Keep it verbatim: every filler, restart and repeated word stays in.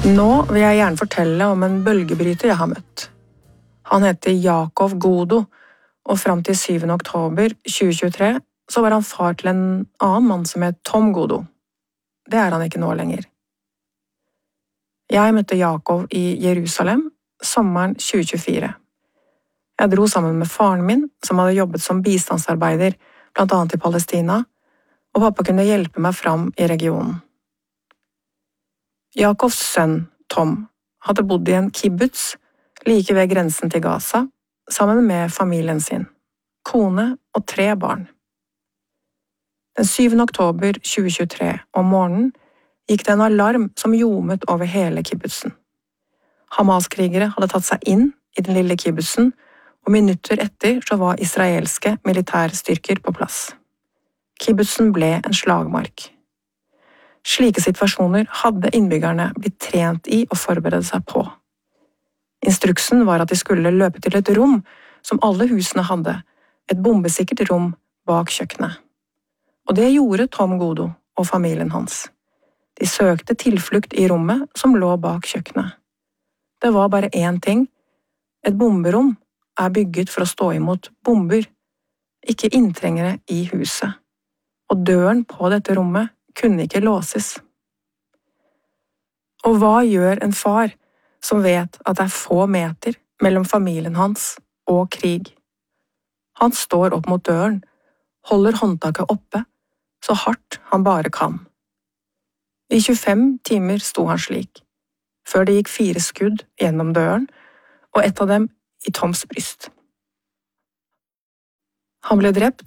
Nå vil jeg gjerne fortelle om en bølgebryter jeg har møtt. Han heter Jakob Godo, og frem til syvende oktober tjue tjuetre så var han far til en annen mann som het Tom Godo. Det er han ikke nå lenger. Jeg møtte Jakob i Jerusalem sommeren tjue tjuefire. Jeg dro sammen med faren min, som hadde jobbet som bistandsarbeider, blant annet i Palestina, og pappa kunne hjelpe meg fram i regionen. Jakobs sønn, Tom, hadde bodd i en kibbutz like ved grensen til Gaza, sammen med familien sin, kone og tre barn. Den syvende oktober tjue tjuetre om morgenen gikk det en alarm som ljomet over hele kibbutzen. Hamas-krigere hadde tatt seg inn i den lille kibbutzen, og minutter etter så var israelske militærstyrker på plass. Kibbutzen ble en slagmark. Slike situasjoner hadde innbyggerne blitt trent i å forberede seg på. Instruksen var at de skulle løpe til et rom som alle husene hadde, et bombesikkert rom bak kjøkkenet. Og det gjorde Tom Godo og familien hans. De søkte tilflukt i rommet som lå bak kjøkkenet. Det var bare én ting. Et bomberom er bygget for å stå imot bomber, ikke inntrengere i huset. Og døren på dette rommet kunne ikke låses. Og hva gjør en far som vet at det er få meter mellom familien hans og krig? Han står opp mot døren, holder håndtaket oppe, så hardt han bare kan. I tjuefem timer sto han slik, før det gikk fire skudd gjennom døren, og ett av dem i Toms bryst. Han ble drept